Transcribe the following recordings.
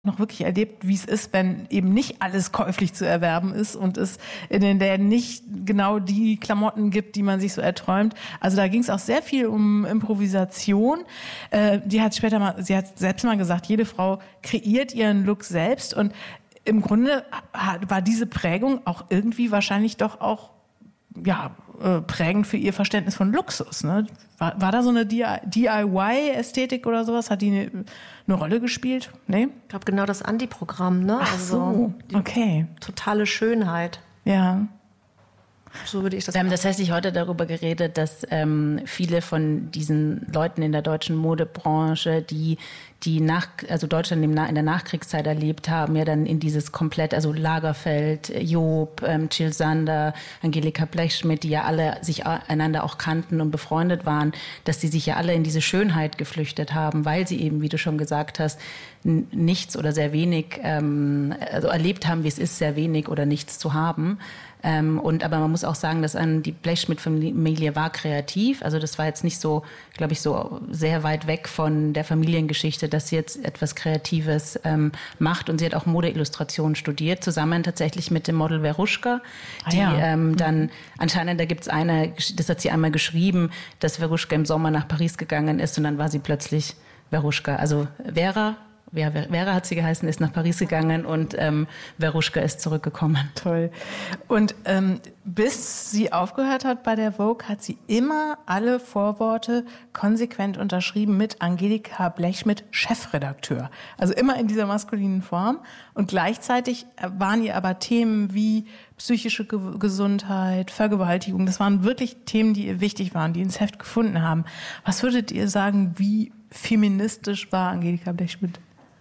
noch wirklich erlebt, wie es ist, wenn eben nicht alles käuflich zu erwerben ist und es in den Läden nicht genau die Klamotten gibt, die man sich so erträumt. Also da ging es auch sehr viel um Improvisation. Sie hat selbst mal gesagt, jede Frau kreiert ihren Look selbst und im Grunde war diese Prägung auch irgendwie wahrscheinlich doch auch prägend für ihr Verständnis von Luxus. Ne? War da so eine DIY-Ästhetik oder sowas? Hat die eine Rolle gespielt? Nee? Ich glaube, genau das Andi-Programm. Ne? Ach so, okay. Totale Schönheit. Ja. So würde ich das Wir haben tatsächlich heute darüber geredet, dass viele von diesen Leuten in der deutschen Modebranche, die Deutschland in der Nachkriegszeit erlebt haben, ja dann in dieses komplett, also Lagerfeld, Job, Jill Sander, Angelika Blechschmidt, die ja alle sich einander auch kannten und befreundet waren, dass die sich ja alle in diese Schönheit geflüchtet haben, weil sie eben, wie du schon gesagt hast, nichts oder sehr wenig, also erlebt haben, wie es ist, sehr wenig oder nichts zu haben. Aber man muss auch sagen, dass die Blechschmidt-Familie war kreativ. Also das war jetzt nicht so, glaube ich, so sehr weit weg von der Familiengeschichte, dass sie jetzt etwas Kreatives macht. Und sie hat auch Modeillustration studiert, zusammen tatsächlich mit dem Model Veruschka, die dann anscheinend, da gibt's das hat sie einmal geschrieben, dass Veruschka im Sommer nach Paris gegangen ist und dann war sie plötzlich Veruschka. Also Vera hat sie geheißen, ist nach Paris gegangen und Veruschka ist zurückgekommen. Toll. Und bis sie aufgehört hat bei der Vogue, hat sie immer alle Vorworte konsequent unterschrieben mit Angelika Blechschmidt, Chefredakteur. Also immer in dieser maskulinen Form. Und gleichzeitig waren ihr aber Themen wie psychische Gesundheit, Vergewaltigung, das waren wirklich Themen, die ihr wichtig waren, die ins Heft gefunden haben. Was würdet ihr sagen, wie feministisch war Angelika Blechschmidt?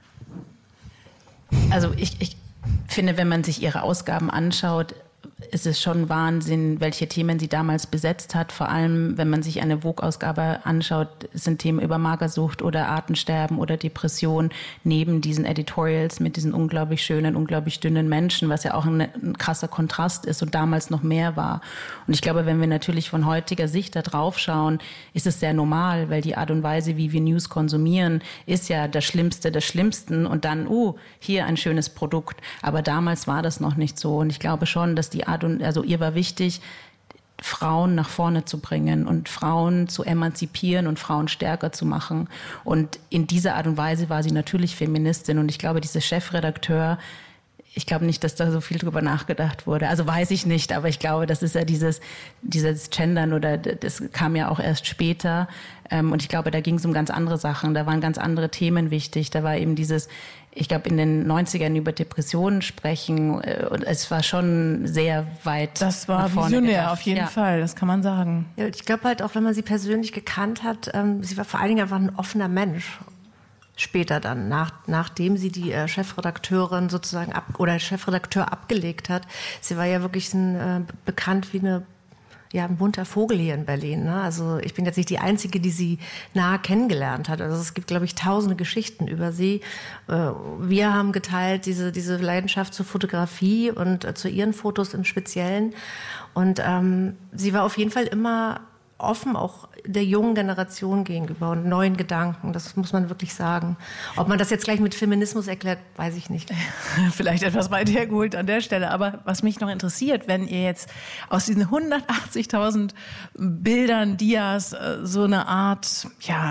Also ich finde, wenn man sich ihre Ausgaben anschaut, ist es schon Wahnsinn, welche Themen sie damals besetzt hat. Vor allem, wenn man sich eine Vogue-Ausgabe anschaut, sind Themen über Magersucht oder Artensterben oder Depression neben diesen Editorials mit diesen unglaublich schönen, unglaublich dünnen Menschen, was ja auch ein krasser Kontrast ist und damals noch mehr war. Und ich glaube, wenn wir natürlich von heutiger Sicht da drauf schauen, ist es sehr normal, weil die Art und Weise, wie wir News konsumieren, ist ja das Schlimmste des Schlimmsten und dann, hier ein schönes Produkt. Aber damals war das noch nicht so. Und ich glaube schon, dass also ihr war wichtig, Frauen nach vorne zu bringen und Frauen zu emanzipieren und Frauen stärker zu machen. Und in dieser Art und Weise war sie natürlich Feministin. Und ich glaube, diese Chefredakteur, ich glaube nicht, dass da so viel drüber nachgedacht wurde. Also weiß ich nicht, aber ich glaube, das ist ja dieses Gendern oder das kam ja auch erst später. Und ich glaube, da ging es um ganz andere Sachen. Da waren ganz andere Themen wichtig. Da war eben ich glaube, in den 90ern über Depressionen sprechen. Und es war schon sehr weit. Das war visionär auf jeden Fall, das kann man sagen. Ja, ich glaube halt auch, wenn man sie persönlich gekannt hat, sie war vor allen Dingen einfach ein offener Mensch. Später dann, nachdem sie die Chefredakteurin sozusagen Chefredakteur abgelegt hat. Sie war ja wirklich bekannt wie ein bunter Vogel hier in Berlin. Ne? Also ich bin jetzt nicht die Einzige, die sie nahe kennengelernt hat. Also es gibt, glaube ich, tausende Geschichten über sie. Wir haben geteilt diese Leidenschaft zur Fotografie und zu ihren Fotos im Speziellen. Und sie war auf jeden Fall immer offen, auch der jungen Generation gegenüber und neuen Gedanken. Das muss man wirklich sagen. Ob man das jetzt gleich mit Feminismus erklärt, weiß ich nicht. Vielleicht etwas weit hergeholt an der Stelle. Aber was mich noch interessiert, wenn ihr jetzt aus diesen 180.000 Bildern, Dias, so eine Art,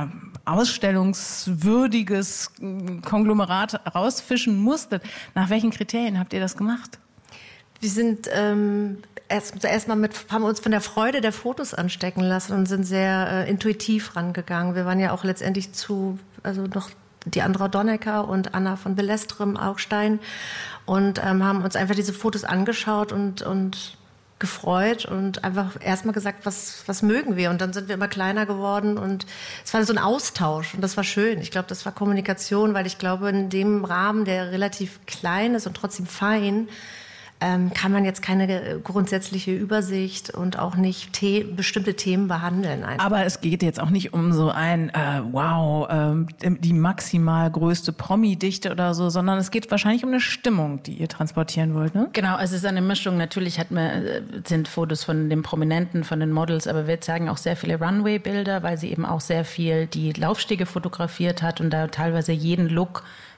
ausstellungswürdiges Konglomerat rausfischen musstet, nach welchen Kriterien habt ihr das gemacht? Wir sind haben uns von der Freude der Fotos anstecken lassen und sind sehr intuitiv rangegangen. Wir waren ja auch letztendlich noch die Andra Donnecker und Anna von Belestrem, Augstein, und haben uns einfach diese Fotos angeschaut und gefreut und einfach erstmal gesagt, was mögen wir? Und dann sind wir immer kleiner geworden und es war so ein Austausch und das war schön. Ich glaube, das war Kommunikation, weil ich glaube, in dem Rahmen, der relativ klein ist und trotzdem fein, kann man jetzt keine grundsätzliche Übersicht und auch nicht bestimmte Themen behandeln. Einfach. Aber es geht jetzt auch nicht um so ein die maximal größte Promi-Dichte oder so, sondern es geht wahrscheinlich um eine Stimmung, die ihr transportieren wollt, ne? Genau, also es ist eine Mischung. Natürlich sind Fotos von den Prominenten, von den Models, aber wir zeigen auch sehr viele Runway-Bilder, weil sie eben auch sehr viel die Laufstege fotografiert hat und da teilweise jeden Look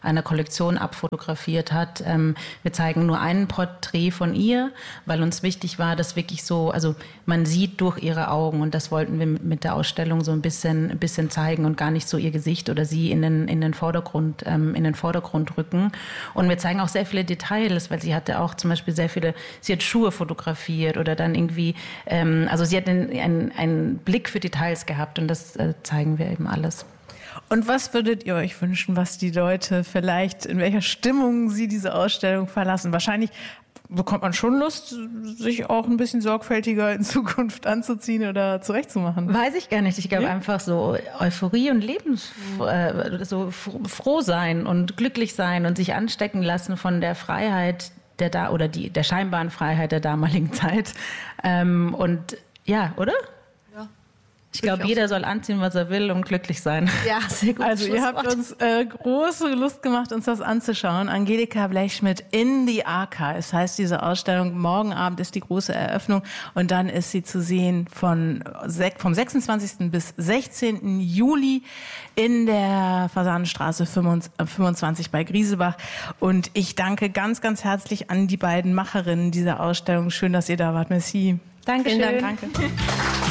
einer Kollektion abfotografiert hat. Wir zeigen nur ein Porträt von ihr, weil uns wichtig war, dass wirklich so, also man sieht durch ihre Augen und das wollten wir mit der Ausstellung so ein bisschen zeigen und gar nicht so ihr Gesicht oder sie in den Vordergrund rücken. Und wir zeigen auch sehr viele Details, weil sie hatte auch zum Beispiel sie hat Schuhe fotografiert oder dann irgendwie, also sie hat einen Blick für Details gehabt und das zeigen wir eben alles. Und was würdet ihr euch wünschen, was die Leute vielleicht, in welcher Stimmung sie diese Ausstellung verlassen? Wahrscheinlich bekommt man schon Lust, sich auch ein bisschen sorgfältiger in Zukunft anzuziehen oder zurechtzumachen. Weiß ich gar nicht. Ich glaube einfach so Euphorie und so froh sein und glücklich sein und sich anstecken lassen von der Freiheit der scheinbaren Freiheit der damaligen Zeit. Und ja, oder? Ich glaube, jeder soll anziehen, was er will und glücklich sein. Ja, sehr gut. Also ihr habt uns große Lust gemacht, uns das anzuschauen. Angelika Blechschmidt in the Archives heißt diese Ausstellung. Morgen Abend ist die große Eröffnung und dann ist sie zu sehen vom 26. bis 16. Juli in der Fasanenstraße 25 bei Grieselbach. Und ich danke ganz, ganz herzlich an die beiden Macherinnen dieser Ausstellung. Schön, dass ihr da wart. Merci. Dankeschön. Vielen Dank. Danke.